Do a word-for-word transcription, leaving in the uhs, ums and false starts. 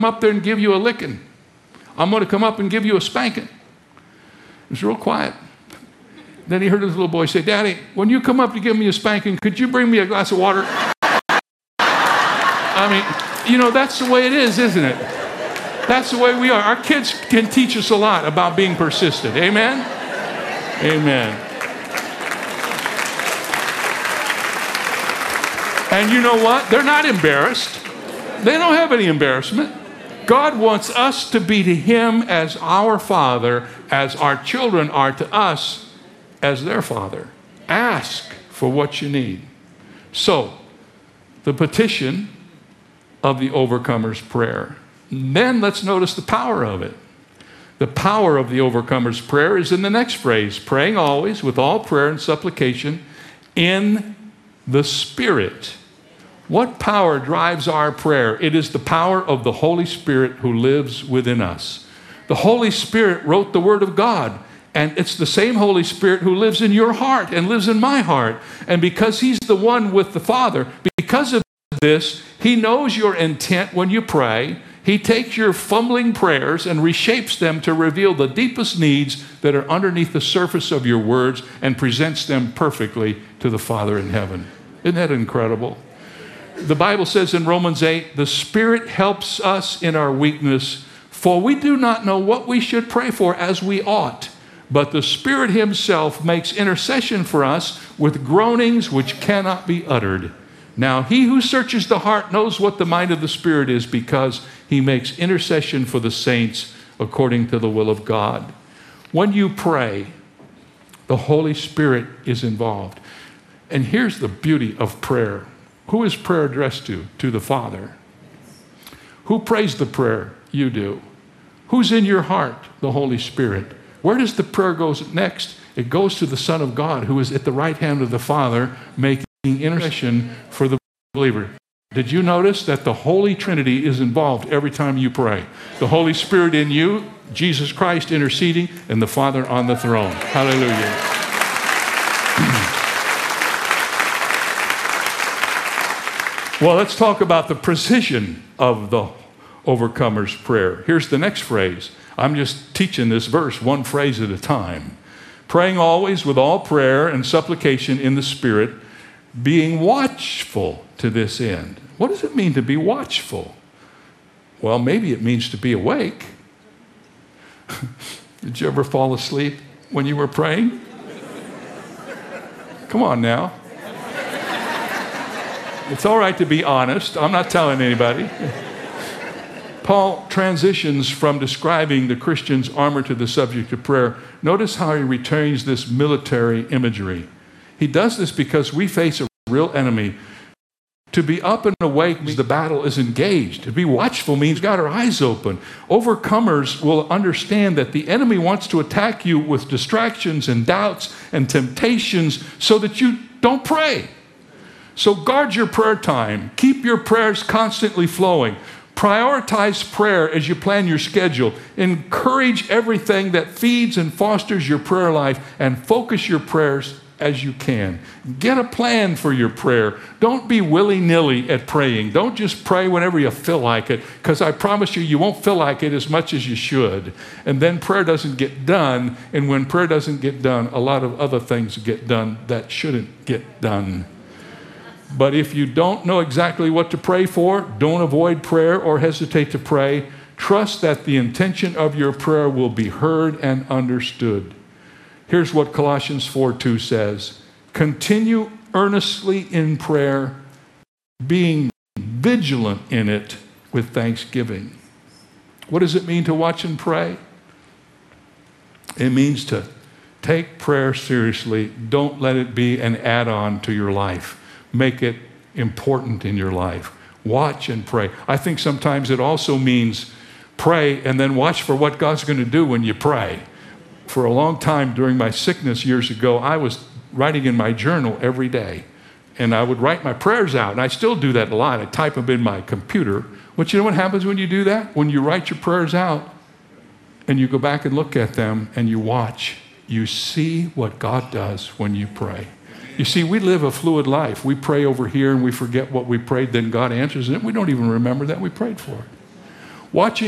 up there and give you a licking. I'm going to come up and give you a spanking. It was real quiet. Then he heard his little boy say, Daddy, when you come up to give me a spanking, could you bring me a glass of water? I mean, you know, that's the way it is, isn't it? That's the way we are. Our kids can teach us a lot about being persistent. Amen? Amen. And you know what? They're not embarrassed. They don't have any embarrassment. God wants us to be to Him as our Father, as our children are to us as their Father. Ask for what you need. So, the petition of the overcomer's prayer. Then let's notice the power of it. The power of the overcomer's prayer is in the next phrase, praying always with all prayer and supplication in the Spirit. What power drives our prayer? It is the power of the Holy Spirit who lives within us. The Holy Spirit wrote the Word of God, and it's the same Holy Spirit who lives in your heart and lives in my heart. And because He's the one with the Father, because of this, He knows your intent when you pray. He takes your fumbling prayers and reshapes them to reveal the deepest needs that are underneath the surface of your words and presents them perfectly to the Father in heaven. Isn't that incredible? The Bible says in Romans eight, the Spirit helps us in our weakness, for we do not know what we should pray for as we ought. But the Spirit Himself makes intercession for us with groanings which cannot be uttered. Now, He who searches the heart knows what the mind of the Spirit is, because He makes intercession for the saints according to the will of God. When you pray, the Holy Spirit is involved. And here's the beauty of prayer. Who is prayer addressed to? To the Father. Who prays the prayer? You do. Who's in your heart? The Holy Spirit. Where does the prayer go next? It goes to the Son of God, who is at the right hand of the Father, making intercession for the believer. Did you notice that the Holy Trinity is involved every time you pray? The Holy Spirit in you, Jesus Christ interceding, and the Father on the throne. Hallelujah. Well, let's talk about the precision of the overcomer's prayer. Here's the next phrase. I'm just teaching this verse one phrase at a time. Praying always with all prayer and supplication in the Spirit, being watchful to this end. What does it mean to be watchful? Well, maybe it means to be awake. Did you ever fall asleep when you were praying? Come on now. It's all right to be honest. I'm not telling anybody. Paul transitions from describing the Christian's armor to the subject of prayer. Notice how he retains this military imagery. He does this because we face a real enemy. To be up and awake means the battle is engaged. To be watchful means we've got our eyes open. Overcomers will understand that the enemy wants to attack you with distractions and doubts and temptations so that you don't pray. So guard your prayer time. Keep your prayers constantly flowing. Prioritize prayer as you plan your schedule. Encourage everything that feeds and fosters your prayer life, and focus your prayers as you can. Get a plan for your prayer. Don't be willy-nilly at praying. Don't just pray whenever you feel like it, because I promise you, you won't feel like it as much as you should. And then prayer doesn't get done, and when prayer doesn't get done, a lot of other things get done that shouldn't get done. But if you don't know exactly what to pray for, don't avoid prayer or hesitate to pray. Trust that the intention of your prayer will be heard and understood. Here's what Colossians four two says. Continue earnestly in prayer, being vigilant in it with thanksgiving. What does it mean to watch and pray? It means to take prayer seriously. Don't let it be an add-on to your life. Make it important in your life. Watch and pray. I think sometimes it also means pray and then watch for what God's going to do when you pray. For a long time during my sickness years ago, I was writing in my journal every day. And I would write my prayers out. And I still do that a lot. I type them in my computer. But you know what happens when you do that? When you write your prayers out and you go back and look at them and you watch, you see what God does when you pray. You see, we live a fluid life. We pray over here and we forget what we prayed, then God answers it. We don't even remember that we prayed for it. Watching